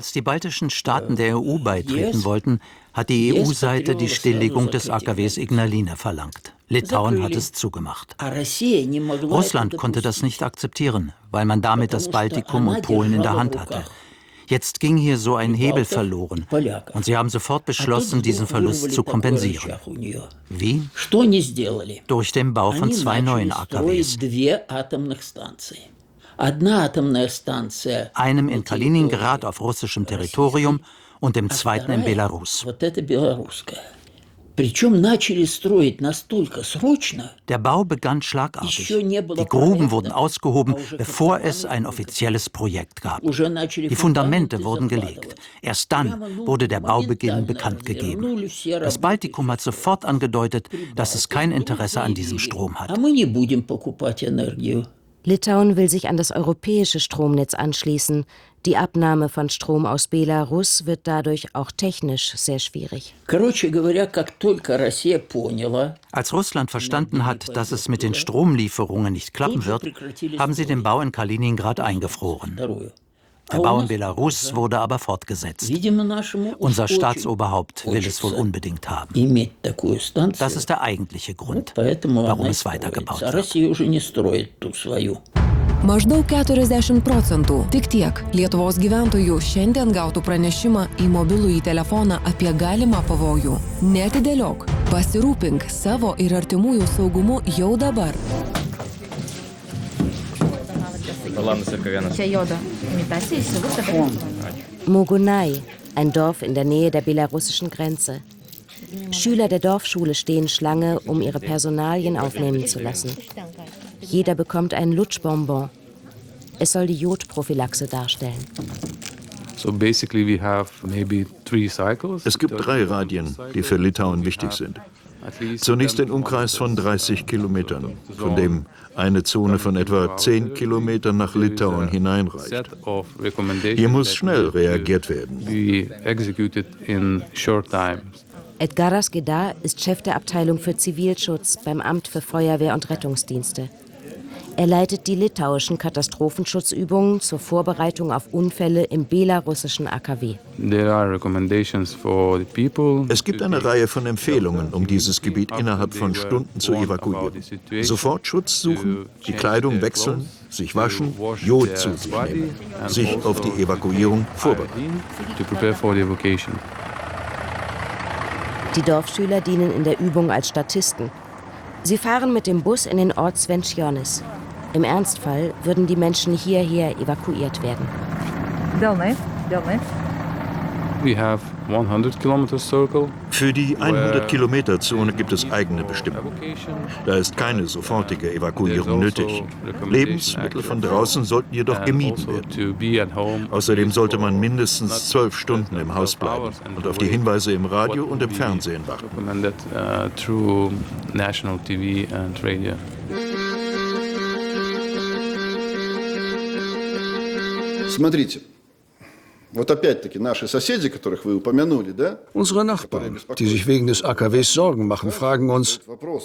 Als die baltischen Staaten der EU beitreten wollten, hat die EU-Seite die Stilllegung des AKWs Ignalina verlangt. Litauen hat es zugemacht. Russland konnte das nicht akzeptieren, weil man damit das Baltikum und Polen in der Hand hatte. Jetzt ging hier so ein Hebel verloren und sie haben sofort beschlossen, diesen Verlust zu kompensieren. Wie? Durch den Bau von 2 neuen AKWs. Einem in Kaliningrad auf russischem Territorium und dem zweiten in Belarus. Der Bau begann schlagartig. Die Gruben wurden ausgehoben, bevor es ein offizielles Projekt gab. Die Fundamente wurden gelegt. Erst dann wurde der Baubeginn bekannt gegeben. Das Baltikum hat sofort angedeutet, dass es kein Interesse an diesem Strom hat. Litauen will sich an das europäische Stromnetz anschließen. Die Abnahme von Strom aus Belarus wird dadurch auch technisch sehr schwierig. Als Russland verstanden hat, dass es mit den Stromlieferungen nicht klappen wird, haben sie den Bau in Kaliningrad eingefroren. Der Bau in Belarus wurde aber fortgesetzt. Unser Staatsoberhaupt will es wohl unbedingt haben. Das ist der eigentliche Grund, warum es weitergebaut wird. Maždaug 40%. Tik tiek Lietuvos gyventojų šiandien gautų pranešimą į mobilųjį telefoną apie galimą pavojų. Neatidėliok. Pasirūpink savo ir artimųjų saugumu jau dabar. Mogunai, ein Dorf in der Nähe der belarussischen Grenze. Schüler der Dorfschule stehen Schlange, um ihre Personalien aufnehmen zu lassen. Jeder bekommt einen Lutschbonbon. Es soll die Jodprophylaxe darstellen. Es gibt 3 Radien, die für Litauen wichtig sind. Zunächst den Umkreis von 30 Kilometern, von dem eine Zone von etwa 10 Kilometern nach Litauen hineinreicht. Hier muss schnell reagiert werden. Edgaras Gedar ist Chef der Abteilung für Zivilschutz beim Amt für Feuerwehr und Rettungsdienste. Er leitet die litauischen Katastrophenschutzübungen zur Vorbereitung auf Unfälle im belarussischen AKW. Es gibt eine Reihe von Empfehlungen, um dieses Gebiet innerhalb von Stunden zu evakuieren. Sofort Schutz suchen, die Kleidung wechseln, sich waschen, Jod zu sich nehmen, sich auf die Evakuierung vorbereiten. Die Dorfschüler dienen in der Übung als Statisten. Sie fahren mit dem Bus in den Ort Svenčionis. Im Ernstfall würden die Menschen hierher evakuiert werden. Für die 100-Kilometer-Zone gibt es eigene Bestimmungen. Da ist keine sofortige Evakuierung nötig. Lebensmittel von draußen sollten jedoch gemieden werden. Außerdem sollte man mindestens 12 Stunden im Haus bleiben und auf die Hinweise im Radio und im Fernsehen warten. Смотрите. Unsere Nachbarn, die sich wegen des AKWs Sorgen machen, fragen uns,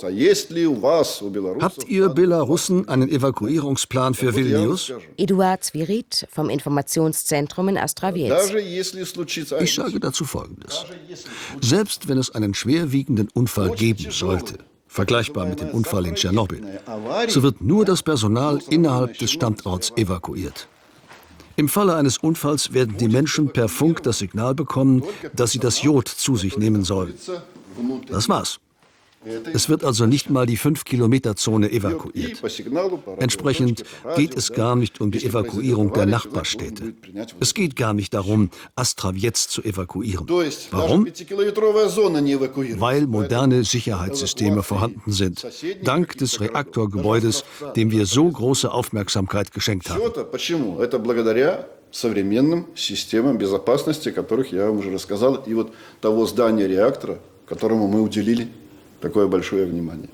habt ihr Belarussen einen Evakuierungsplan für Vilnius? Eduard Zvirit vom Informationszentrum in Astravets. Ich sage dazu Folgendes. Selbst wenn es einen schwerwiegenden Unfall geben sollte, vergleichbar mit dem Unfall in Tschernobyl, so wird nur das Personal innerhalb des Standorts evakuiert. Im Falle eines Unfalls werden die Menschen per Funk das Signal bekommen, dass sie das Jod zu sich nehmen sollen. Das war's. Es wird also nicht mal die 5-Kilometer-Zone evakuiert. Entsprechend geht es gar nicht um die Evakuierung der Nachbarstädte. Es geht gar nicht darum, Astravets zu evakuieren. Warum? Weil moderne Sicherheitssysteme vorhanden sind, dank des Reaktorgebäudes, dem wir so große Aufmerksamkeit geschenkt haben. Современным системам безопасности, о которых я вам уже рассказал, и вот того здания реактора, которому мы уделили такое большое внимание.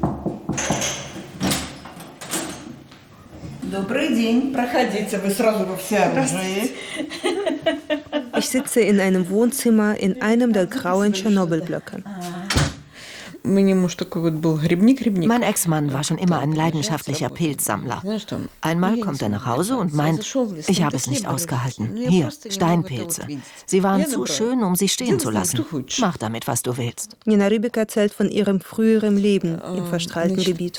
Добрый день. Проходите, вы сразу во всеоружии. Ich sitze in einem Wohnzimmer in einem der grauen Tschernobyl-Blöcke. Mein Ex-Mann war schon immer ein leidenschaftlicher Pilzsammler. Einmal kommt er nach Hause und meint, ich habe es nicht ausgehalten. Hier, Steinpilze. Sie waren zu schön, um sie stehen zu lassen. Mach damit, was du willst. Nina Rybik erzählt von ihrem früheren Leben im verstrahlten Gebiet.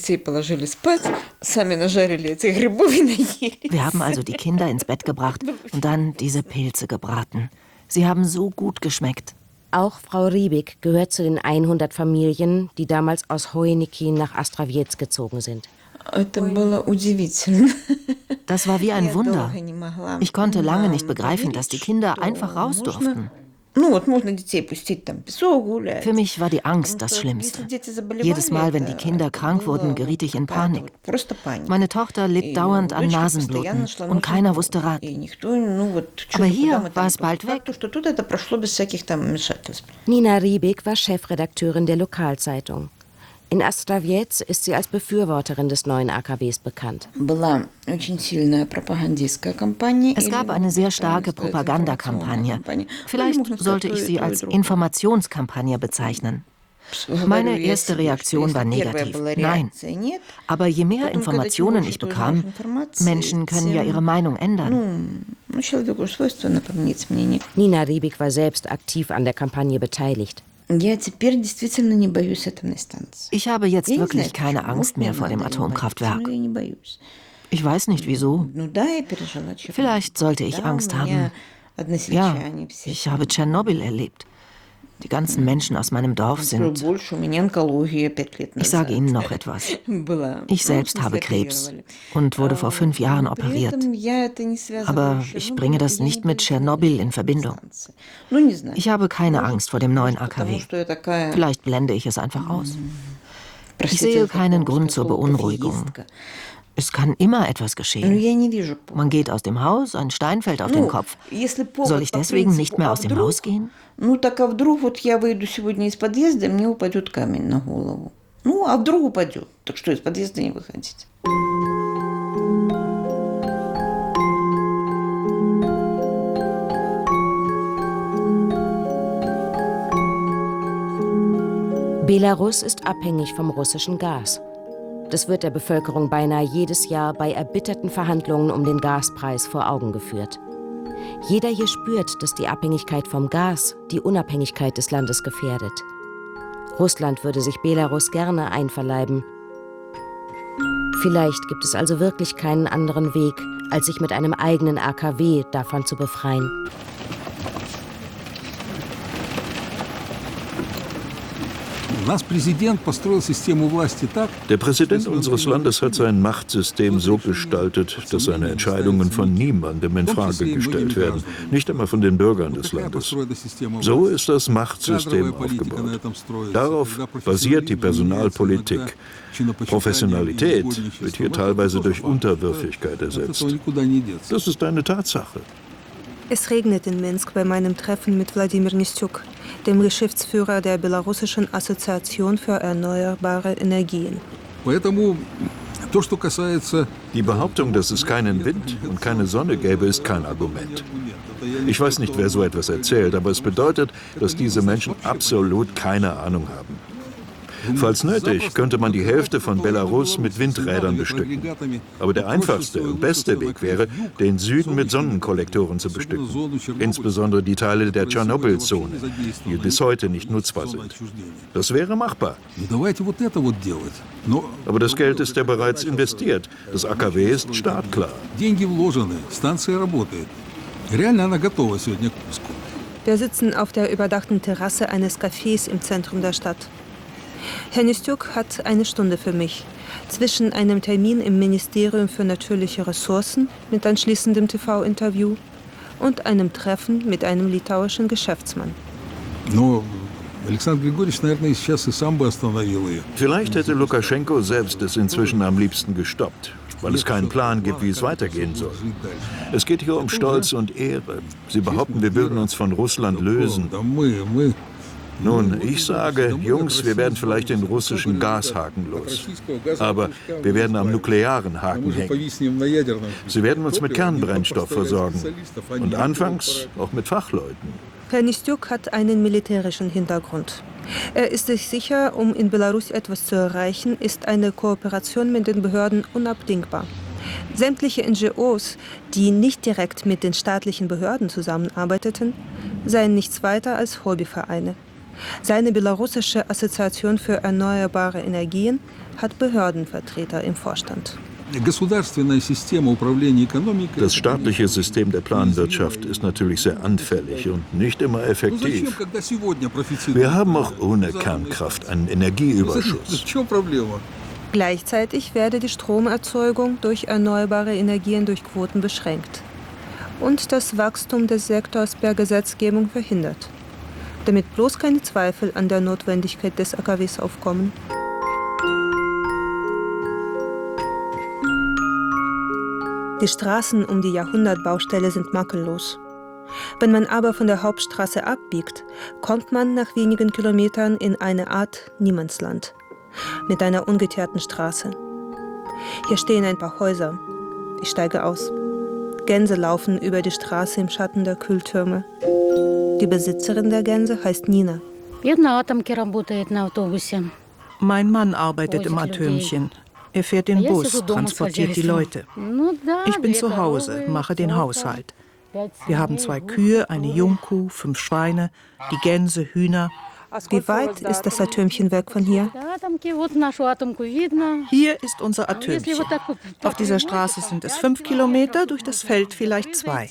Wir haben also die Kinder ins Bett gebracht und dann diese Pilze gebraten. Sie haben so gut geschmeckt. Auch Frau Rybik gehört zu den 100 Familien, die damals aus Hoyniki nach Astravets gezogen sind. Das war wie ein Wunder. Ich konnte lange nicht begreifen, dass die Kinder einfach raus durften. Für mich war die Angst das Schlimmste. Jedes Mal, wenn die Kinder krank wurden, geriet ich in Panik. Meine Tochter litt dauernd an Nasenbluten und keiner wusste Rat. Aber hier war es bald weg. Nina Rybik war Chefredakteurin der Lokalzeitung. In Astravets ist sie als Befürworterin des neuen AKWs bekannt. Es gab eine sehr starke Propagandakampagne. Vielleicht sollte ich sie als Informationskampagne bezeichnen. Meine erste Reaktion war negativ. Nein. Aber je mehr Informationen ich bekam, Menschen können ja ihre Meinung ändern. Nina Rybik war selbst aktiv an der Kampagne beteiligt. Ich habe jetzt wirklich keine Angst mehr vor dem Atomkraftwerk. Ich weiß nicht wieso. Vielleicht sollte ich Angst haben. Ja, ich habe Tschernobyl erlebt. Die ganzen Menschen aus meinem Dorf sind... Ich sage Ihnen noch etwas. Ich selbst habe Krebs und wurde vor 5 Jahren operiert. Aber ich bringe das nicht mit Tschernobyl in Verbindung. Ich habe keine Angst vor dem neuen AKW. Vielleicht blende ich es einfach aus. Ich sehe keinen Grund zur Beunruhigung. Es kann immer etwas geschehen. Man geht aus dem Haus, ein Stein fällt auf den Kopf. Soll ich deswegen nicht mehr aus dem Haus gehen? Так а вдруг вот я выйду сегодня из подъезда, мне упадет камень на голову. А вдруг упадет? Так что, из подъезда не выходить? Belarus ist abhängig vom russischen Gas. Das wird der Bevölkerung beinahe jedes Jahr bei erbitterten Verhandlungen um den Gaspreis vor Augen geführt. Jeder hier spürt, dass die Abhängigkeit vom Gas die Unabhängigkeit des Landes gefährdet. Russland würde sich Belarus gerne einverleiben. Vielleicht gibt es also wirklich keinen anderen Weg, als sich mit einem eigenen AKW davon zu befreien. Der Präsident unseres Landes hat sein Machtsystem so gestaltet, dass seine Entscheidungen von niemandem in Frage gestellt werden, nicht einmal von den Bürgern des Landes. So ist das Machtsystem aufgebaut. Darauf basiert die Personalpolitik. Professionalität wird hier teilweise durch Unterwürfigkeit ersetzt. Das ist eine Tatsache. Es regnet in Minsk bei meinem Treffen mit Wladimir Nistjuk, dem Geschäftsführer der Belarussischen Assoziation für erneuerbare Energien. Die Behauptung, dass es keinen Wind und keine Sonne gäbe, ist kein Argument. Ich weiß nicht, wer so etwas erzählt, aber es bedeutet, dass diese Menschen absolut keine Ahnung haben. Falls nötig, könnte man die Hälfte von Belarus mit Windrädern bestücken. Aber der einfachste und beste Weg wäre, den Süden mit Sonnenkollektoren zu bestücken. Insbesondere die Teile der Tschernobyl-Zone, die bis heute nicht nutzbar sind. Das wäre machbar. Aber das Geld ist ja bereits investiert. Das AKW ist startklar. Wir sitzen auf der überdachten Terrasse eines Cafés im Zentrum der Stadt. Herr Nistjuk hat eine Stunde für mich, zwischen einem Termin im Ministerium für natürliche Ressourcen mit anschließendem TV-Interview und einem Treffen mit einem litauischen Geschäftsmann. Vielleicht hätte Lukaschenko selbst es inzwischen am liebsten gestoppt, weil es keinen Plan gibt, wie es weitergehen soll. Es geht hier um Stolz und Ehre. Sie behaupten, wir würden uns von Russland lösen. Nun, ich sage, Jungs, wir werden vielleicht den russischen Gashaken los. Aber wir werden am nuklearen Haken hängen. Sie werden uns mit Kernbrennstoff versorgen. Und anfangs auch mit Fachleuten. Herr Nistjuk hat einen militärischen Hintergrund. Er ist sich sicher, um in Belarus etwas zu erreichen, ist eine Kooperation mit den Behörden unabdingbar. Sämtliche NGOs, die nicht direkt mit den staatlichen Behörden zusammenarbeiteten, seien nichts weiter als Hobbyvereine. Seine belarussische Assoziation für erneuerbare Energien hat Behördenvertreter im Vorstand. Das staatliche System der Planwirtschaft ist natürlich sehr anfällig und nicht immer effektiv. Wir haben auch ohne Kernkraft einen Energieüberschuss. Gleichzeitig werde die Stromerzeugung durch erneuerbare Energien durch Quoten beschränkt und das Wachstum des Sektors per Gesetzgebung verhindert, damit bloß keine Zweifel an der Notwendigkeit des AKWs aufkommen. Die Straßen um die Jahrhundertbaustelle sind makellos. Wenn man aber von der Hauptstraße abbiegt, kommt man nach wenigen Kilometern in eine Art Niemandsland mit einer ungeteerten Straße. Hier stehen ein paar Häuser. Ich steige aus. Gänse laufen über die Straße im Schatten der Kühltürme. Die Besitzerin der Gänse heißt Nina. Mein Mann arbeitet im Atömchen. Er fährt den Bus, transportiert die Leute. Ich bin zu Hause, mache den Haushalt. Wir haben 2 Kühe, eine Jungkuh, 5 Schweine, die Gänse, Hühner. Wie weit ist das Atömchen weg von hier? Hier ist unser Atömchen. Auf dieser Straße sind es 5 Kilometer, durch das Feld vielleicht 2.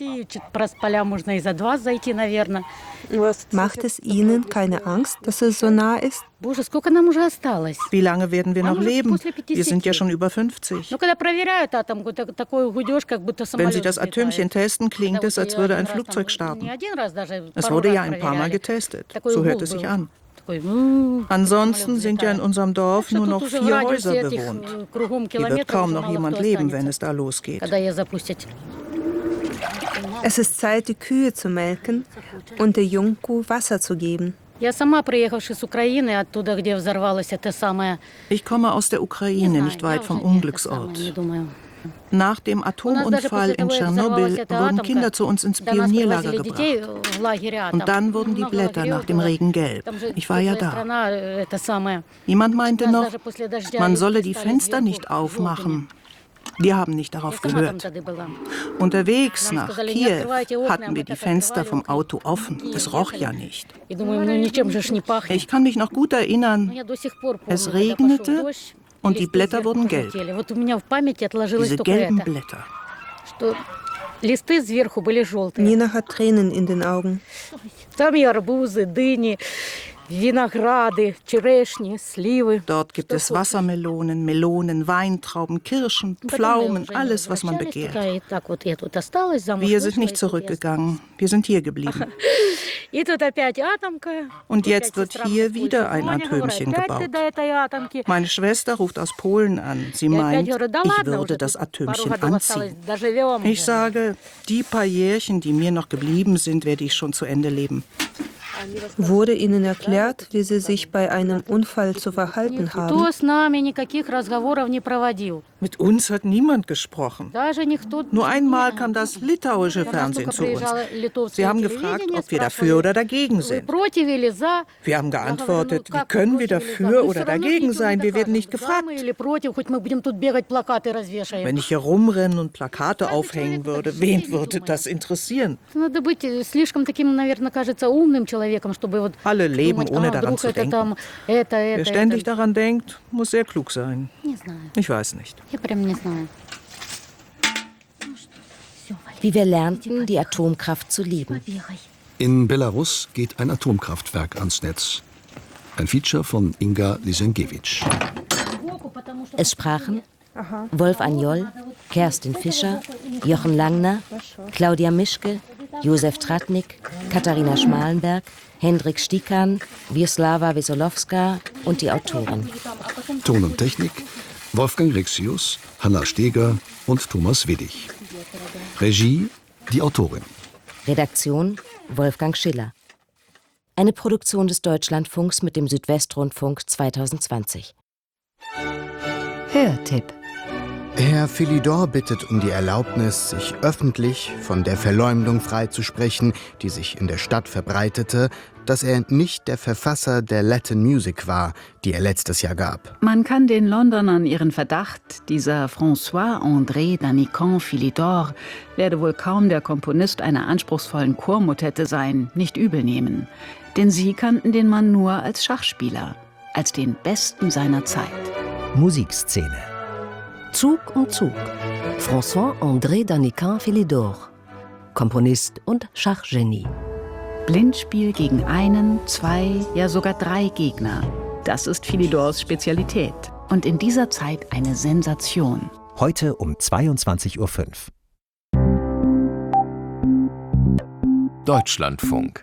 Macht es Ihnen keine Angst, dass es so nah ist? Wie lange werden wir noch leben? Wir sind ja schon über 50. Wenn Sie das Atömchen testen, klingt es, als würde ein Flugzeug starten. Es wurde ja ein paar Mal getestet. So hört es sich an. Ansonsten sind ja in unserem Dorf nur noch 4 Häuser bewohnt. Hier wird kaum noch jemand leben, wenn es da losgeht. Es ist Zeit, die Kühe zu melken und der Jungkuh Wasser zu geben. Ich komme aus der Ukraine, nicht weit vom Unglücksort. Nach dem Atomunfall in Tschernobyl wurden Kinder zu uns ins Pionierlager gebracht. Und dann wurden die Blätter nach dem Regen gelb. Ich war ja da. Jemand meinte noch, man solle die Fenster nicht aufmachen. Wir haben nicht darauf gehört. Unterwegs nach Kiew hatten wir die Fenster vom Auto offen. Es roch ja nicht. Ich kann mich noch gut erinnern, es regnete und die Blätter wurden gelb. Diese gelben Blätter. Nina hat Tränen in den Augen. Dort gibt es Wassermelonen, Melonen, Weintrauben, Kirschen, Pflaumen, alles, was man begehrt. Wir sind nicht zurückgegangen, wir sind hier geblieben. Und jetzt wird hier wieder ein Atömchen gebaut. Meine Schwester ruft aus Polen an. Sie meint, ich würde das Atömchen anziehen. Ich sage, die paar Jährchen, die mir noch geblieben sind, werde ich schon zu Ende leben. Wurde Ihnen erklärt, wie Sie sich bei einem Unfall zu verhalten haben? Mit uns hat niemand gesprochen. Nur einmal kam das litauische Fernsehen zu uns. Sie haben gefragt, ob wir dafür oder dagegen sind. Wir haben geantwortet, wie können wir dafür oder dagegen sein? Wir werden nicht gefragt. Wenn ich hier rumrennen und Plakate aufhängen würde, wen würde das interessieren? Alle leben, ohne daran zu denken. Wer ständig daran denkt, muss sehr klug sein. Ich weiß nicht. Wie wir lernten, die Atomkraft zu lieben. In Belarus geht ein Atomkraftwerk ans Netz. Ein Feature von Inga Lisenkiewicz. Es sprachen Wolf Anjol, Kerstin Fischer, Jochen Langner, Claudia Mischke, Josef Tratnik, Katharina Schmalenberg, Hendrik Stikan, Wisława Wesolowska und die Autoren. Ton und Technik Wolfgang Rexius, Hanna Steger und Thomas Widdig. Regie die Autorin. Redaktion Wolfgang Schiller. Eine Produktion des Deutschlandfunks mit dem Südwestrundfunk 2020. Hörtipp Herr Philidor bittet um die Erlaubnis, sich öffentlich von der Verleumdung freizusprechen, die sich in der Stadt verbreitete, dass er nicht der Verfasser der Latin Music war, die er letztes Jahr gab. Man kann den Londonern ihren Verdacht, dieser François-André d'Anican Philidor werde wohl kaum der Komponist einer anspruchsvollen Chormotette sein, nicht übel nehmen. Denn sie kannten den Mann nur als Schachspieler, als den Besten seiner Zeit. Musikszene. Zug um Zug. François-André d'Anican Philidor. Komponist und Schachgenie. Blindspiel gegen einen, zwei, ja sogar drei Gegner. Das ist Philidors Spezialität. Und in dieser Zeit eine Sensation. Heute um 22:05 Uhr. Deutschlandfunk.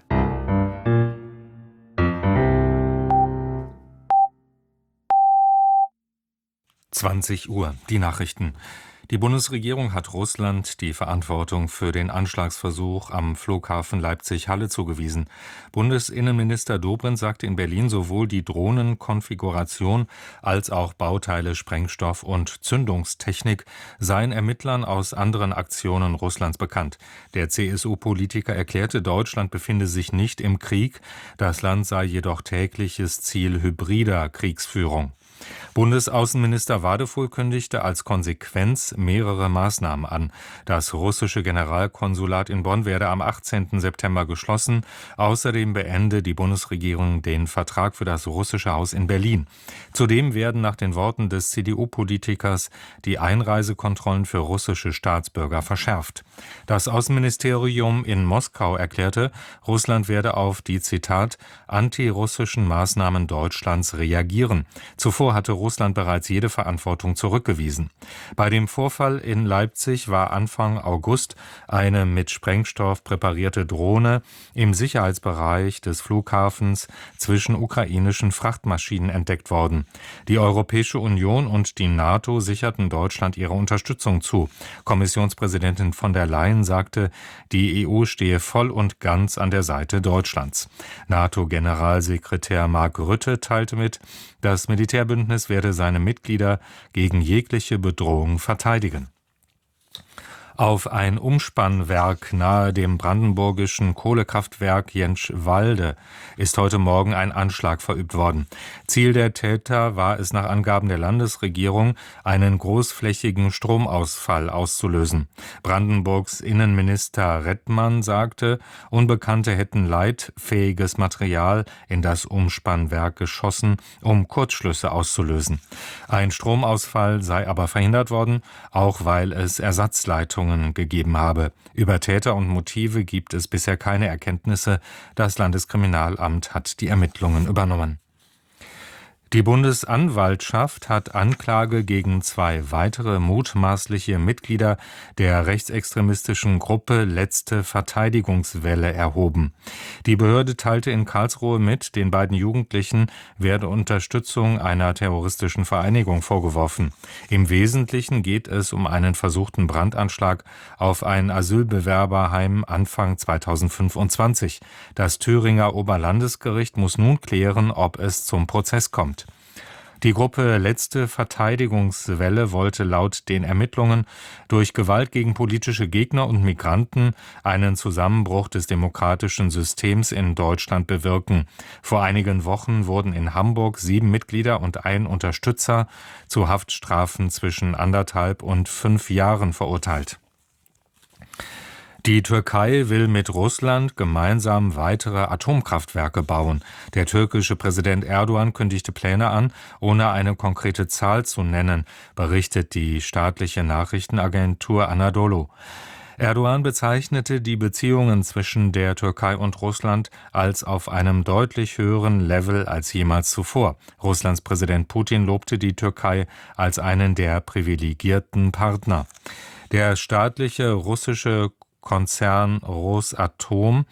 Uhr, die Nachrichten. Die Bundesregierung hat Russland die Verantwortung für den Anschlagsversuch am Flughafen Leipzig-Halle zugewiesen. Bundesinnenminister Dobrindt sagte in Berlin, sowohl die Drohnenkonfiguration als auch Bauteile, Sprengstoff und Zündungstechnik seien Ermittlern aus anderen Aktionen Russlands bekannt. Der CSU-Politiker erklärte, Deutschland befinde sich nicht im Krieg, das Land sei jedoch tägliches Ziel hybrider Kriegsführung. Bundesaußenminister Wadefuhl kündigte als Konsequenz mehrere Maßnahmen an. Das russische Generalkonsulat in Bonn werde am 18. September geschlossen. Außerdem beende die Bundesregierung den Vertrag für das russische Haus in Berlin. Zudem werden nach den Worten des CDU-Politikers die Einreisekontrollen für russische Staatsbürger verschärft. Das Außenministerium in Moskau erklärte, Russland werde auf die, Zitat, antirussischen Maßnahmen Deutschlands reagieren. Zuvor hatte Russland bereits jede Verantwortung zurückgewiesen. Bei dem Vorfall in Leipzig war Anfang August eine mit Sprengstoff präparierte Drohne im Sicherheitsbereich des Flughafens zwischen ukrainischen Frachtmaschinen entdeckt worden. Die Europäische Union und die NATO sicherten Deutschland ihre Unterstützung zu. Kommissionspräsidentin von der Leyen sagte, die EU stehe voll und ganz an der Seite Deutschlands. NATO-Generalsekretär Mark Rutte teilte mit, das Militärbündnis werde seine Mitglieder gegen jegliche Bedrohung verteidigen. Auf ein Umspannwerk nahe dem brandenburgischen Kohlekraftwerk Jentschwalde ist heute Morgen ein Anschlag verübt worden. Ziel der Täter war es nach Angaben der Landesregierung, einen großflächigen Stromausfall auszulösen. Brandenburgs Innenminister Rettmann sagte, Unbekannte hätten leitfähiges Material in das Umspannwerk geschossen, um Kurzschlüsse auszulösen. Ein Stromausfall sei aber verhindert worden, auch weil es Ersatzleitungen gegeben habe. Über Täter und Motive gibt es bisher keine Erkenntnisse. Das Landeskriminalamt hat die Ermittlungen übernommen. Die Bundesanwaltschaft hat Anklage gegen 2 weitere mutmaßliche Mitglieder der rechtsextremistischen Gruppe Letzte Verteidigungswelle erhoben. Die Behörde teilte in Karlsruhe mit, den beiden Jugendlichen werde Unterstützung einer terroristischen Vereinigung vorgeworfen. Im Wesentlichen geht es um einen versuchten Brandanschlag auf ein Asylbewerberheim Anfang 2025. Das Thüringer Oberlandesgericht muss nun klären, ob es zum Prozess kommt. Die Gruppe Letzte Verteidigungswelle wollte laut den Ermittlungen durch Gewalt gegen politische Gegner und Migranten einen Zusammenbruch des demokratischen Systems in Deutschland bewirken. Vor einigen Wochen wurden in Hamburg 7 Mitglieder und ein Unterstützer zu Haftstrafen zwischen 1,5 und 5 Jahren verurteilt. Die Türkei will mit Russland gemeinsam weitere Atomkraftwerke bauen. Der türkische Präsident Erdogan kündigte Pläne an, ohne eine konkrete Zahl zu nennen, berichtet die staatliche Nachrichtenagentur Anadolu. Erdogan bezeichnete die Beziehungen zwischen der Türkei und Russland als auf einem deutlich höheren Level als jemals zuvor. Russlands Präsident Putin lobte die Türkei als einen der privilegierten Partner. Der staatliche russische Konzern Rosatom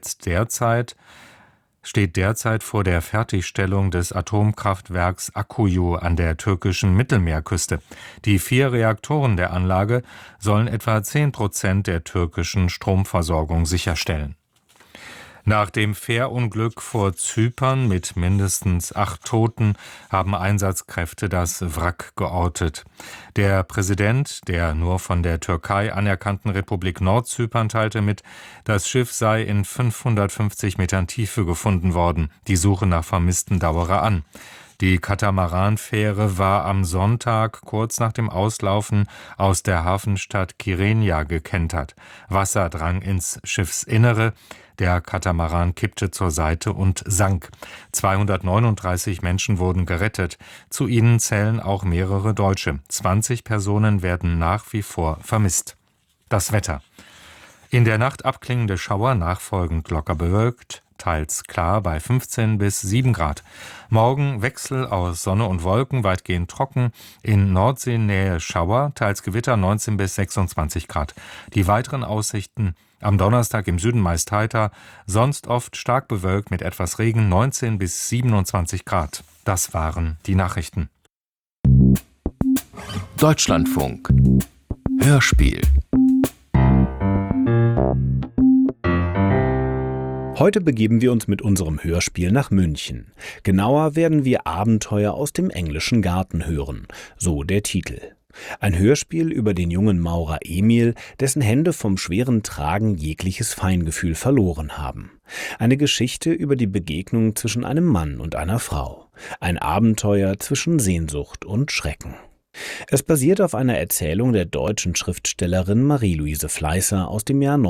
steht derzeit vor der Fertigstellung des Atomkraftwerks Akkuyu an der türkischen Mittelmeerküste. Die 4 Reaktoren der Anlage sollen etwa 10% der türkischen Stromversorgung sicherstellen. Nach dem Fährunglück vor Zypern mit mindestens 8 Toten haben Einsatzkräfte das Wrack geortet. Der Präsident der nur von der Türkei anerkannten Republik Nordzypern teilte mit, das Schiff sei in 550 Metern Tiefe gefunden worden. Die Suche nach Vermissten dauere an. Die Katamaranfähre war am Sonntag kurz nach dem Auslaufen aus der Hafenstadt Kyrenia gekentert. Wasser drang ins Schiffsinnere. Der Katamaran kippte zur Seite und sank. 239 Menschen wurden gerettet. Zu ihnen zählen auch mehrere Deutsche. 20 Personen werden nach wie vor vermisst. Das Wetter. In der Nacht abklingende Schauer, nachfolgend locker bewölkt, teils klar bei 15 bis 7 Grad. Morgen Wechsel aus Sonne und Wolken, weitgehend trocken. In Nordseenähe Schauer, teils Gewitter 19 bis 26 Grad. Die weiteren Aussichten: am Donnerstag im Süden meist heiter, sonst oft stark bewölkt mit etwas Regen 19 bis 27 Grad. Das waren die Nachrichten. Deutschlandfunk. Hörspiel. Heute begeben wir uns mit unserem Hörspiel nach München. Genauer werden wir Abenteuer aus dem englischen Garten hören, so der Titel. Ein Hörspiel über den jungen Maurer Emil, dessen Hände vom schweren Tragen jegliches Feingefühl verloren haben. Eine Geschichte über die Begegnung zwischen einem Mann und einer Frau. Ein Abenteuer zwischen Sehnsucht und Schrecken. Es basiert auf einer Erzählung der deutschen Schriftstellerin Marie-Louise Fleißer aus dem Jahr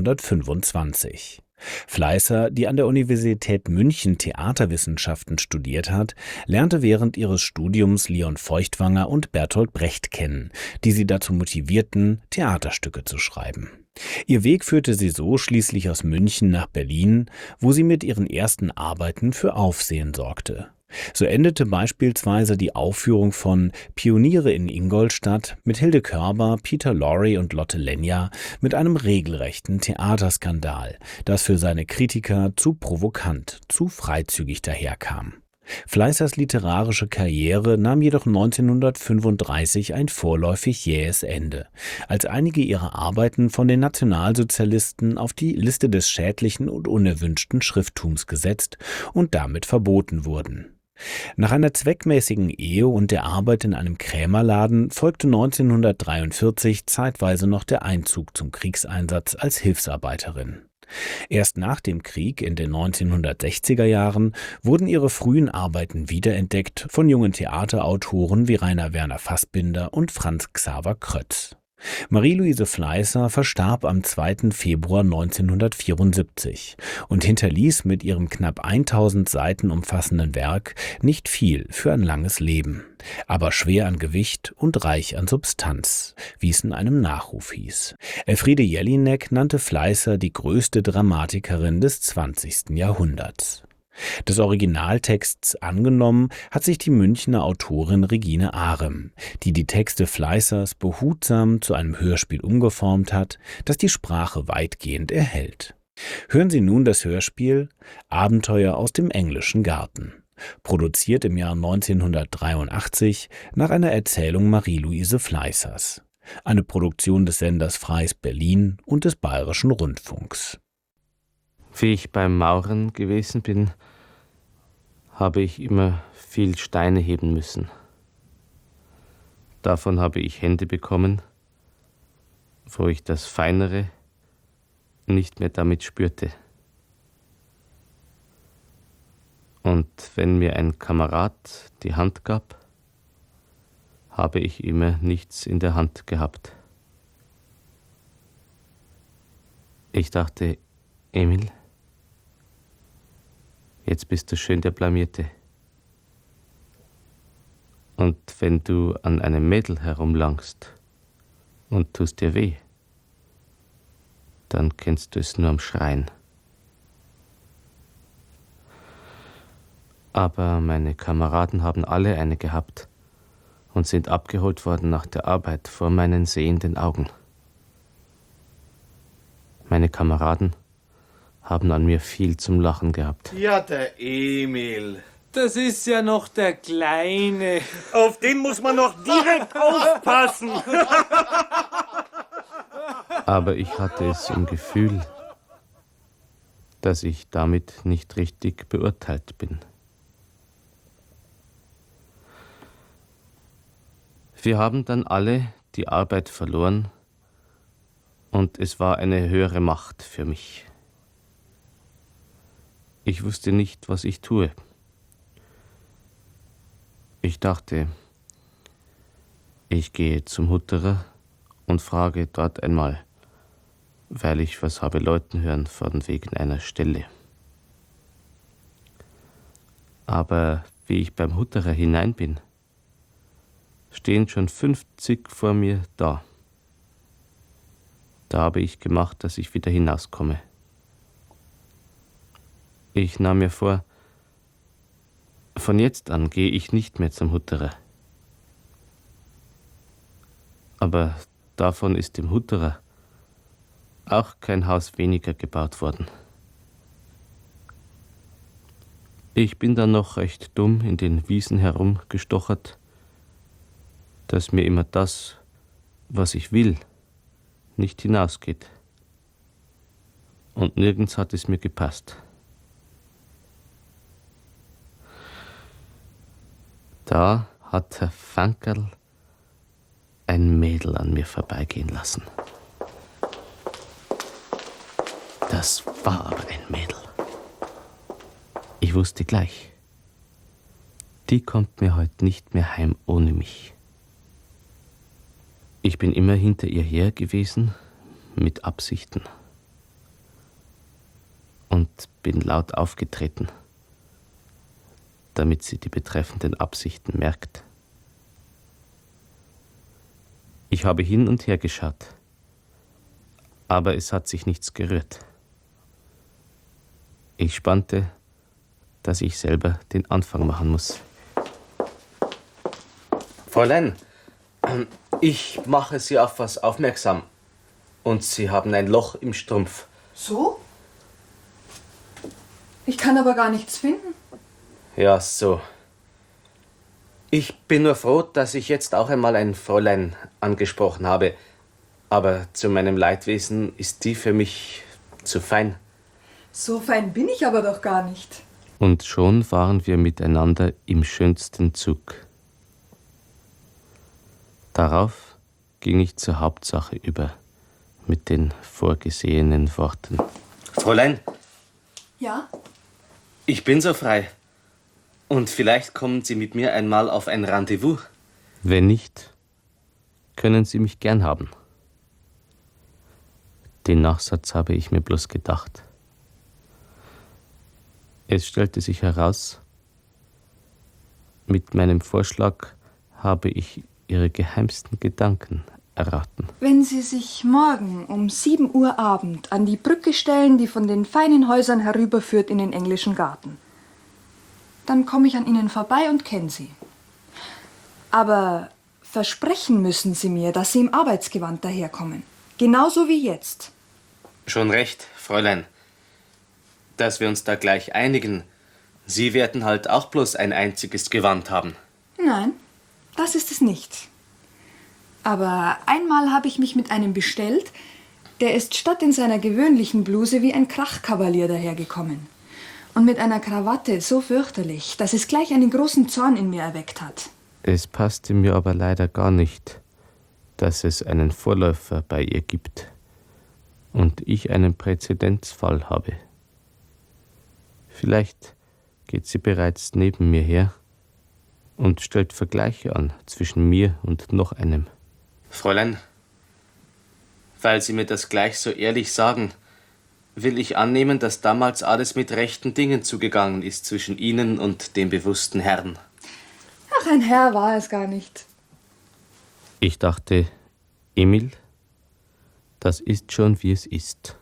1925. Fleißer, die an der Universität München Theaterwissenschaften studiert hat, lernte während ihres Studiums Leon Feuchtwanger und Bertolt Brecht kennen, die sie dazu motivierten, Theaterstücke zu schreiben. Ihr Weg führte sie so schließlich aus München nach Berlin, wo sie mit ihren ersten Arbeiten für Aufsehen sorgte. So endete beispielsweise die Aufführung von Pioniere in Ingolstadt mit Hilde Körber, Peter Lorre und Lotte Lenya mit einem regelrechten Theaterskandal, das für seine Kritiker zu provokant, zu freizügig daherkam. Fleißers literarische Karriere nahm jedoch 1935 ein vorläufig jähes Ende, als einige ihrer Arbeiten von den Nationalsozialisten auf die Liste des schädlichen und unerwünschten Schrifttums gesetzt und damit verboten wurden. Nach einer zweckmäßigen Ehe und der Arbeit in einem Krämerladen folgte 1943 zeitweise noch der Einzug zum Kriegseinsatz als Hilfsarbeiterin. Erst nach dem Krieg in den 1960er Jahren wurden ihre frühen Arbeiten wiederentdeckt von jungen Theaterautoren wie Rainer Werner Fassbinder und Franz Xaver Krötz. Marie-Louise Fleißer verstarb am 2. Februar 1974 und hinterließ mit ihrem knapp 1000 Seiten umfassenden Werk nicht viel für ein langes Leben, aber schwer an Gewicht und reich an Substanz, wie es in einem Nachruf hieß. Elfriede Jelinek nannte Fleißer die größte Dramatikerin des 20. Jahrhunderts. Des Originaltexts angenommen hat sich die Münchner Autorin Regine Arem, die die Texte Fleißers behutsam zu einem Hörspiel umgeformt hat, das die Sprache weitgehend erhält. Hören Sie nun das Hörspiel Abenteuer aus dem englischen Garten, produziert im Jahr 1983 nach einer Erzählung Marie-Louise Fleißers. Eine Produktion des Senders Freies Berlin und des Bayerischen Rundfunks. Wie ich beim Mauren gewesen bin, habe ich immer viel Steine heben müssen. Davon habe ich Hände bekommen, wo ich das Feinere nicht mehr damit spürte. Und wenn mir ein Kamerad die Hand gab, habe ich immer nichts in der Hand gehabt. Ich dachte, Emil, jetzt bist du schön der Blamierte. Und wenn du an einem Mädel herumlangst und tust dir weh, dann kennst du es nur am Schreien. Aber meine Kameraden haben alle eine gehabt und sind abgeholt worden nach der Arbeit vor meinen sehenden Augen. Meine Kameraden haben an mir viel zum Lachen gehabt. Ja, der Emil. Das ist ja noch der Kleine. Auf den muss man noch direkt aufpassen. Aber ich hatte es im Gefühl, dass ich damit nicht richtig beurteilt bin. Wir haben dann alle die Arbeit verloren und es war eine höhere Macht für mich. Ich wusste nicht, was ich tue. Ich dachte, ich gehe zum Hutterer und frage dort einmal, weil ich was habe läuten hören von wegen einer Stelle. Aber wie ich beim Hutterer hinein bin, stehen schon 50 vor mir da. Da habe ich gemacht, dass ich wieder hinauskomme. Ich nahm mir vor, von jetzt an gehe ich nicht mehr zum Hutterer. Aber davon ist dem Hutterer auch kein Haus weniger gebaut worden. Ich bin dann noch recht dumm in den Wiesen herumgestochert, dass mir immer das, was ich will, nicht hinausgeht. Und nirgends hat es mir gepasst. Da hat Herr Fankerl ein Mädel an mir vorbeigehen lassen. Das war aber ein Mädel. Ich wusste gleich, die kommt mir heute nicht mehr heim ohne mich. Ich bin immer hinter ihr her gewesen, mit Absichten. Und bin laut aufgetreten, damit sie die betreffenden Absichten merkt. Ich habe hin und her geschaut, aber es hat sich nichts gerührt. Ich spannte, dass ich selber den Anfang machen muss. Fräulein, ich mache Sie auf was aufmerksam. Und Sie haben ein Loch im Strumpf. So? Ich kann aber gar nichts finden. Ja, so. Ich bin nur froh, dass ich jetzt auch einmal ein Fräulein angesprochen habe. Aber zu meinem Leidwesen ist die für mich zu fein. So fein bin ich aber doch gar nicht. Und schon waren wir miteinander im schönsten Zug. Darauf ging ich zur Hauptsache über, mit den vorgesehenen Worten. Fräulein, Ja? ich bin so frei. Und vielleicht kommen Sie mit mir einmal auf ein Rendezvous. Wenn nicht, können Sie mich gern haben. Den Nachsatz habe ich mir bloß gedacht. Es stellte sich heraus, mit meinem Vorschlag habe ich ihre geheimsten Gedanken erraten. Wenn Sie sich morgen um 7 Uhr Abend an die Brücke stellen, die von den feinen Häusern herüberführt in den englischen Garten, dann komme ich an Ihnen vorbei und kenne Sie. Aber versprechen müssen Sie mir, dass Sie im Arbeitsgewand daherkommen. Genauso wie jetzt. Schon recht, Fräulein. Dass wir uns da gleich einigen. Sie werden halt auch bloß ein einziges Gewand haben. Nein, das ist es nicht. Aber einmal habe ich mich mit einem bestellt, der ist statt in seiner gewöhnlichen Bluse wie ein Krachkavalier dahergekommen. Und mit einer Krawatte so fürchterlich, dass es gleich einen großen Zorn in mir erweckt hat. Es passte mir aber leider gar nicht, dass es einen Vorläufer bei ihr gibt und ich einen Präzedenzfall habe. Vielleicht geht sie bereits neben mir her und stellt Vergleiche an zwischen mir und noch einem. Fräulein, weil Sie mir das gleich so ehrlich sagen, will ich annehmen, dass damals alles mit rechten Dingen zugegangen ist zwischen Ihnen und dem bewussten Herrn. Ach, ein Herr war es gar nicht. Ich dachte, Emil, das ist schon, wie es ist.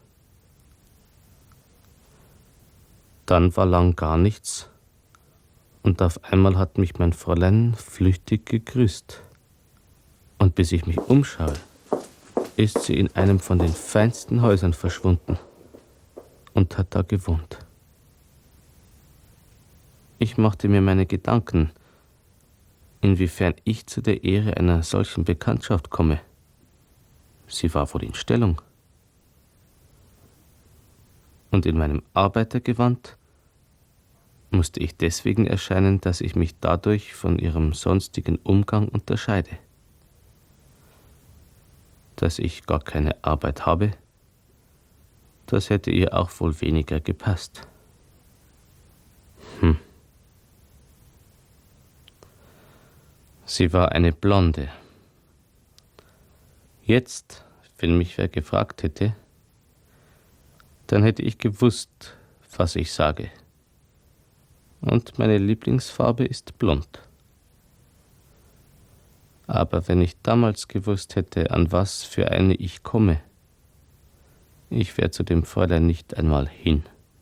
Dann war lang gar nichts und auf einmal hat mich mein Fräulein flüchtig gegrüßt. Und bis ich mich umschaue, ist sie in einem von den feinsten Häusern verschwunden und hat da gewohnt. Ich machte mir meine Gedanken, inwiefern ich zu der Ehre einer solchen Bekanntschaft komme. Sie war wohl in Stellung. Und in meinem Arbeitergewand musste ich deswegen erscheinen, dass ich mich dadurch von ihrem sonstigen Umgang unterscheide. Dass ich gar keine Arbeit habe, das hätte ihr auch wohl weniger gepasst. Sie war eine Blonde. Jetzt, wenn mich wer gefragt hätte, dann hätte ich gewusst, was ich sage. Und meine Lieblingsfarbe ist blond. Aber wenn ich damals gewusst hätte, an was für eine ich komme, ich wäre zu dem Fräulein nicht einmal hin.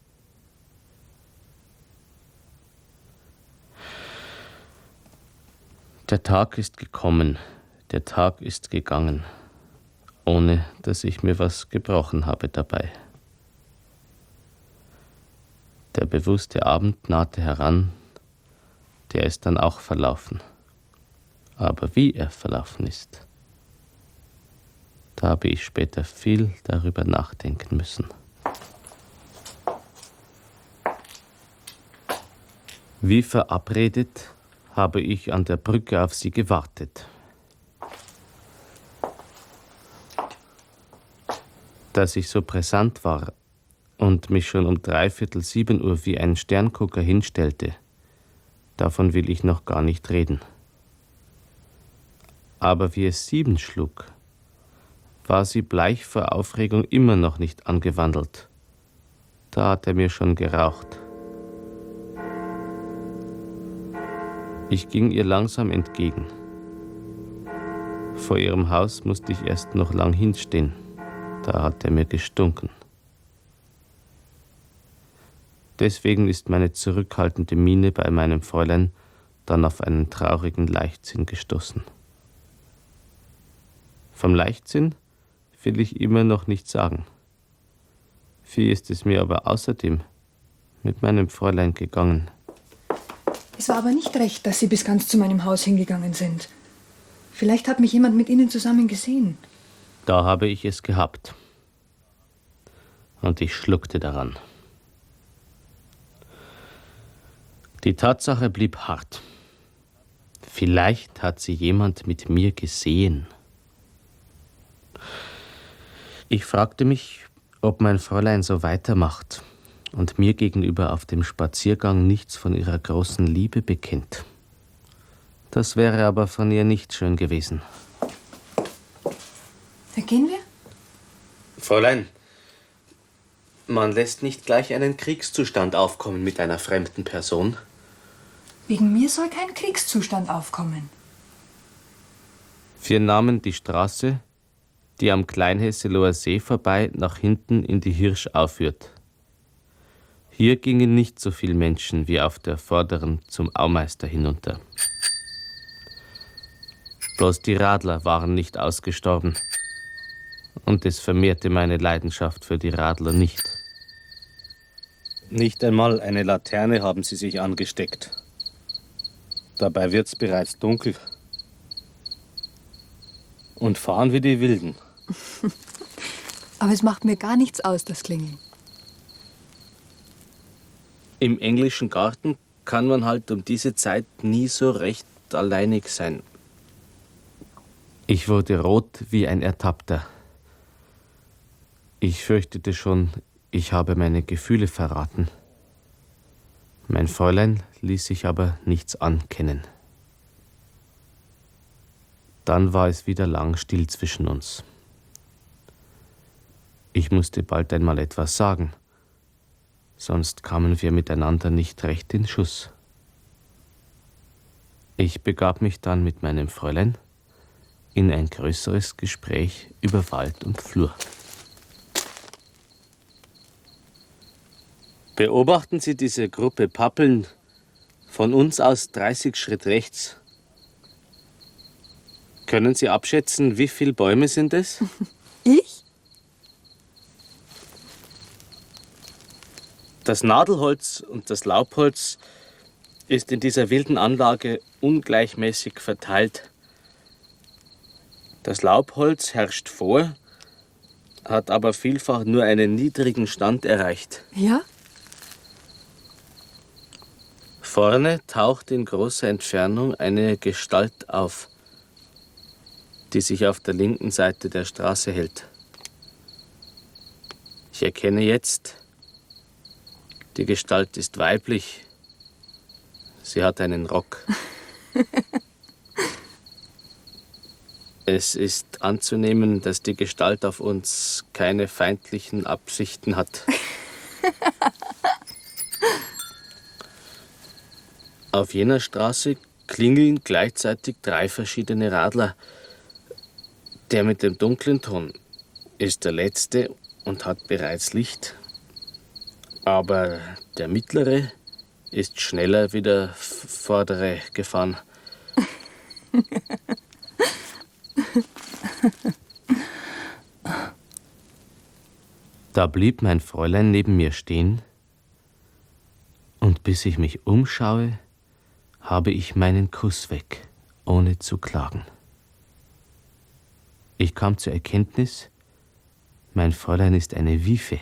Der Tag ist gekommen, der Tag ist gegangen, ohne dass ich mir was gebrochen habe dabei. Der bewusste Abend nahte heran, der ist dann auch verlaufen. Aber wie er verlaufen ist, da habe ich später viel darüber nachdenken müssen. Wie verabredet habe ich an der Brücke auf sie gewartet. Dass ich so brisant war und mich schon um 6:45 Uhr wie ein Sterngucker hinstellte, davon will ich noch gar nicht reden. Aber wie es 7 schlug, war sie bleich vor Aufregung immer noch nicht angewandelt. Da hat er mir schon geraucht. Ich ging ihr langsam entgegen. Vor ihrem Haus musste ich erst noch lang hinstehen. Da hat er mir gestunken. Deswegen ist meine zurückhaltende Miene bei meinem Fräulein dann auf einen traurigen Leichtsinn gestoßen. Vom Leichtsinn will ich immer noch nicht sagen. Wie ist es mir aber außerdem mit meinem Fräulein gegangen? Es war aber nicht recht, dass Sie bis ganz zu meinem Haus hingegangen sind. Vielleicht hat mich jemand mit Ihnen zusammen gesehen. Da habe ich es gehabt. Und ich schluckte daran. Die Tatsache blieb hart. Vielleicht hat sie jemand mit mir gesehen. Ich fragte mich, ob mein Fräulein so weitermacht und mir gegenüber auf dem Spaziergang nichts von ihrer großen Liebe bekennt. Das wäre aber von ihr nicht schön gewesen. Gehen wir? Fräulein, man lässt nicht gleich einen Kriegszustand aufkommen mit einer fremden Person. Wegen mir soll kein Kriegszustand aufkommen. Wir nahmen die Straße, die am Kleinhesseloher See vorbei nach hinten in die Hirsch aufführt. Hier gingen nicht so viele Menschen wie auf der vorderen zum Aumeister hinunter. Bloß die Radler waren nicht ausgestorben. Und es vermehrte meine Leidenschaft für die Radler nicht. Nicht einmal eine Laterne haben sie sich angesteckt. Dabei wird's bereits dunkel. Und fahren wie die Wilden. Aber es macht mir gar nichts aus, das Klingeln. Im englischen Garten kann man halt um diese Zeit nie so recht alleinig sein. Ich wurde rot wie ein Ertappter. Ich fürchtete schon, ich habe meine Gefühle verraten. Mein Fräulein ließ sich aber nichts ankennen. Dann war es wieder lang still zwischen uns. Ich musste bald einmal etwas sagen, sonst kamen wir miteinander nicht recht in Schuss. Ich begab mich dann mit meinem Fräulein in ein größeres Gespräch über Wald und Flur. Beobachten Sie diese Gruppe Pappeln von uns aus 30 Schritt rechts. Können Sie abschätzen, wie viele Bäume sind es? Ich? Das Nadelholz und das Laubholz ist in dieser wilden Anlage ungleichmäßig verteilt. Das Laubholz herrscht vor, hat aber vielfach nur einen niedrigen Stand erreicht. Ja? Vorne taucht in großer Entfernung eine Gestalt auf, die sich auf der linken Seite der Straße hält. Ich erkenne jetzt, die Gestalt ist weiblich. Sie hat einen Rock. Es ist anzunehmen, dass die Gestalt auf uns keine feindlichen Absichten hat. Auf jener Straße klingeln gleichzeitig 3 verschiedene Radler. Der mit dem dunklen Ton ist der letzte und hat bereits Licht. Aber der mittlere ist schneller wie der vordere gefahren. Da blieb mein Fräulein neben mir stehen, und bis ich mich umschaue, habe ich meinen Kuss weg, ohne zu klagen. Ich kam zur Erkenntnis, mein Fräulein ist eine Wiefe.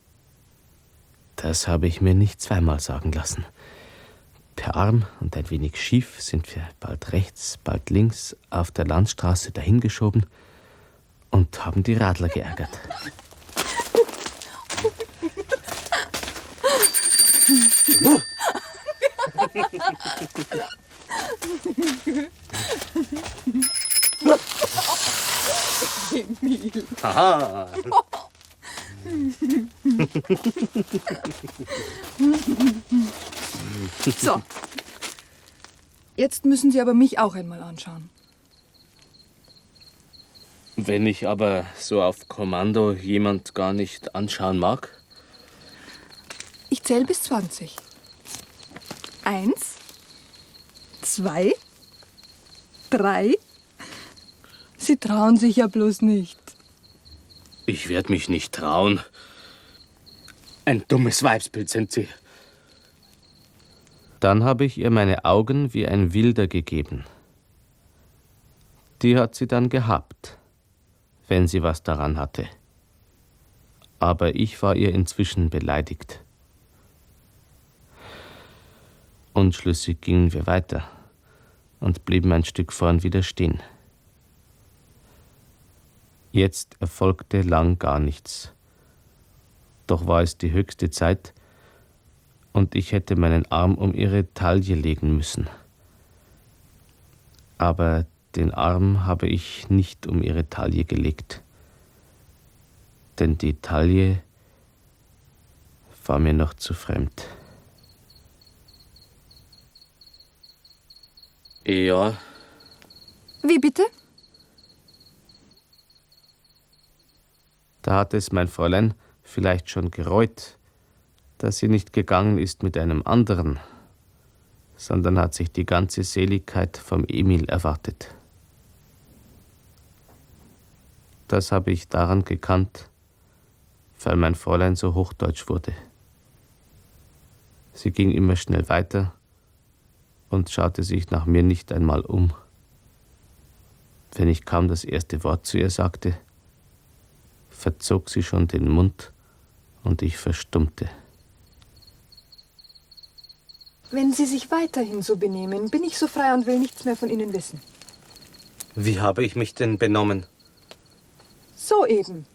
Das habe ich mir nicht zweimal sagen lassen. Per Arm und ein wenig schief sind wir bald rechts, bald links auf der Landstraße dahingeschoben und haben die Radler geärgert. Emil. Aha. So. Jetzt müssen Sie aber mich auch einmal anschauen. Wenn ich aber so auf Kommando jemand gar nicht anschauen mag? Ich zähle bis 20. 1, 2, 3. Sie trauen sich ja bloß nicht. Ich werde mich nicht trauen. Ein dummes Weibsbild sind Sie. Dann habe ich ihr meine Augen wie ein Wilder gegeben. Die hat sie dann gehabt, wenn sie was daran hatte. Aber ich war ihr inzwischen beleidigt. Unschlüssig gingen wir weiter und blieben ein Stück vorn wieder stehen. Jetzt erfolgte lang gar nichts. Doch war es die höchste Zeit, und ich hätte meinen Arm um ihre Taille legen müssen. Aber den Arm habe ich nicht um ihre Taille gelegt, denn die Taille war mir noch zu fremd. Ja. Wie bitte? Da hat es mein Fräulein vielleicht schon gereut, dass sie nicht gegangen ist mit einem anderen, sondern hat sich die ganze Seligkeit vom Emil erwartet. Das habe ich daran gekannt, weil mein Fräulein so hochdeutsch wurde. Sie ging immer schnell weiter und schaute sich nach mir nicht einmal um. Wenn ich kaum das erste Wort zu ihr sagte, verzog sie schon den Mund und ich verstummte. Wenn Sie sich weiterhin so benehmen, bin ich so frei und will nichts mehr von Ihnen wissen. Wie habe ich mich denn benommen? So eben.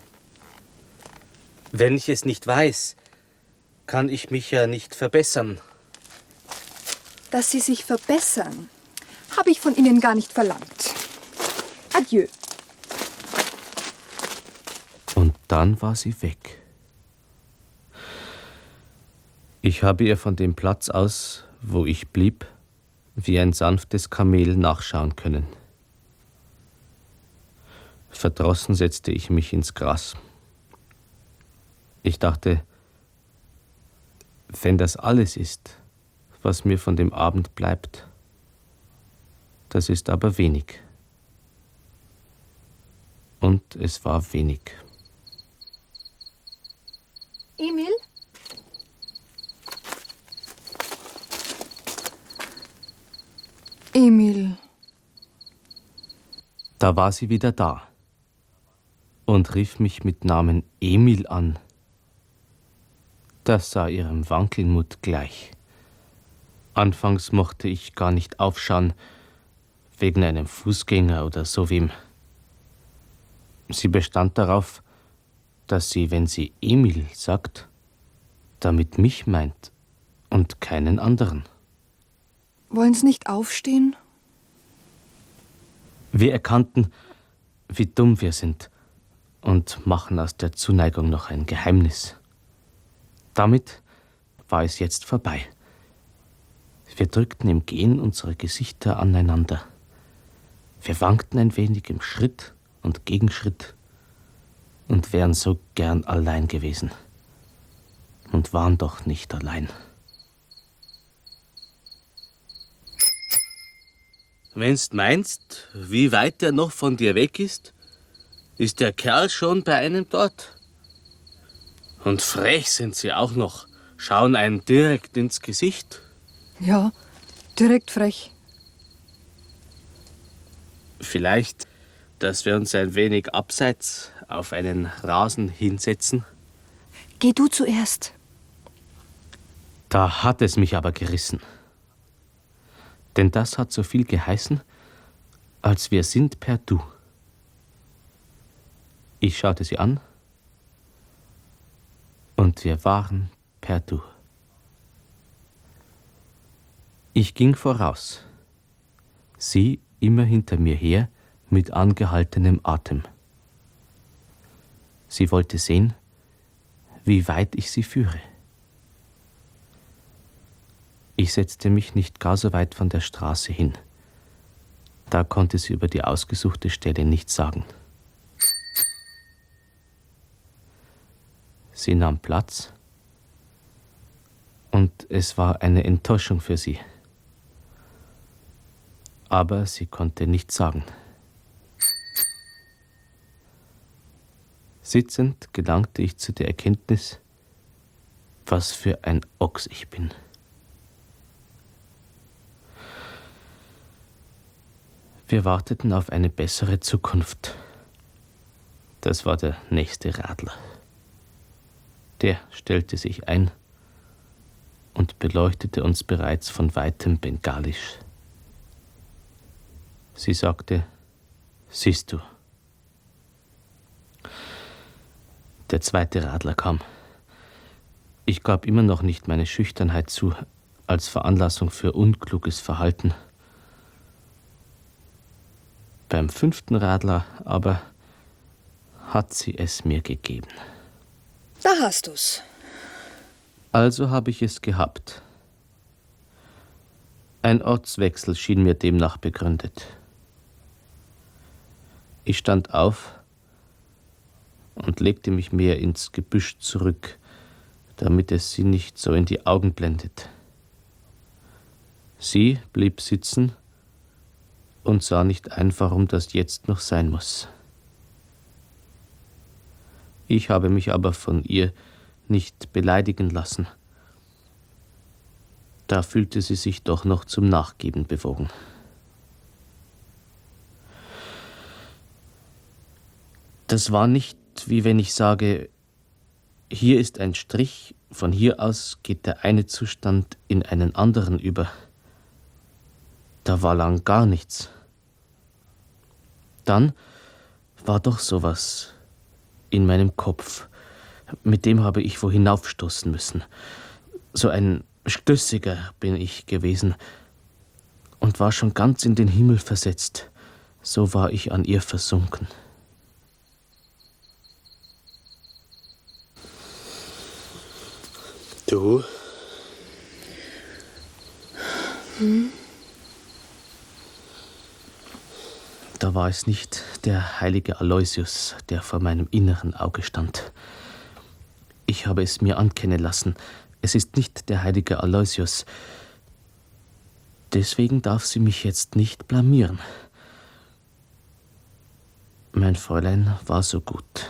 Wenn ich es nicht weiß, kann ich mich ja nicht verbessern. Dass Sie sich verbessern, habe ich von Ihnen gar nicht verlangt. Adieu. Und dann war sie weg. Ich habe ihr von dem Platz aus, wo ich blieb, wie ein sanftes Kamel nachschauen können. Verdrossen setzte ich mich ins Gras. Ich dachte, wenn das alles ist, was mir von dem Abend bleibt, das ist aber wenig. Und es war wenig. Emil? Emil. Da war sie wieder da. und rief mich mit Namen Emil an. Das sah ihrem Wankelmut gleich. Anfangs mochte ich gar nicht aufschauen, wegen einem Fußgänger oder so wem. Sie bestand darauf, dass sie, wenn sie Emil sagt, damit mich meint und keinen anderen. Wollen Sie nicht aufstehen? Wir erkannten, wie dumm wir sind und machen aus der Zuneigung noch ein Geheimnis. Damit war es jetzt vorbei. Wir drückten im Gehen unsere Gesichter aneinander. Wir wankten ein wenig im Schritt und Gegenschritt und wären so gern allein gewesen. Und waren doch nicht allein. Wenn's meinst, wie weit er noch von dir weg ist der Kerl schon bei einem dort. Und frech sind sie auch noch, schauen einem direkt ins Gesicht. Ja, direkt frech. Vielleicht, dass wir uns ein wenig abseits auf einen Rasen hinsetzen? Geh du zuerst. Da hat es mich aber gerissen. Denn das hat so viel geheißen, als wir sind per Du. Ich schaute sie an und wir waren per Du. Ich ging voraus, sie immer hinter mir her mit angehaltenem Atem. Sie wollte sehen, wie weit ich sie führe. Ich setzte mich nicht gar so weit von der Straße hin. Da konnte sie über die ausgesuchte Stelle nichts sagen. Sie nahm Platz und es war eine Enttäuschung für sie. Aber sie konnte nichts sagen. Sitzend gelangte ich zu der Erkenntnis, was für ein Ochs ich bin. Wir warteten auf eine bessere Zukunft. Das war der nächste Radler. Der stellte sich ein und beleuchtete uns bereits von weitem bengalisch. Sie sagte, siehst du. Der zweite Radler kam. Ich gab immer noch nicht meine Schüchternheit zu, als Veranlassung für unkluges Verhalten. Beim 5. Radler aber hat sie es mir gegeben. Da hast du's. Also habe ich es gehabt. Ein Ortswechsel schien mir demnach begründet. Ich stand auf und legte mich mehr ins Gebüsch zurück, damit es sie nicht so in die Augen blendet. Sie blieb sitzen und sah nicht ein, warum das jetzt noch sein muss. Ich habe mich aber von ihr nicht beleidigen lassen. Da fühlte sie sich doch noch zum Nachgeben bewogen. Das war nicht, wie wenn ich sage, hier ist ein Strich, von hier aus geht der eine Zustand in einen anderen über. Da war lang gar nichts. Dann war doch sowas in meinem Kopf, mit dem habe ich wo hinaufstoßen müssen. So ein Stössiger bin ich gewesen und war schon ganz in den Himmel versetzt. So war ich an ihr versunken. Du? Da war es nicht der heilige Aloysius, der vor meinem inneren Auge stand. Ich habe es mir ankennen lassen. Es ist nicht der heilige Aloysius. Deswegen darf sie mich jetzt nicht blamieren. Mein Fräulein war so gut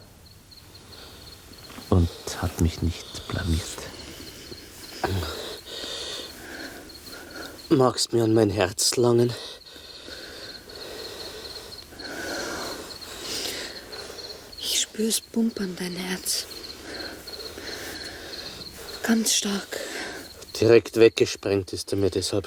und hat mich nicht blamiert. Magst mir an mein Herz langen? spür's pumpern, dein Herz. Ganz stark. Direkt weggesprengt ist er mir deshalb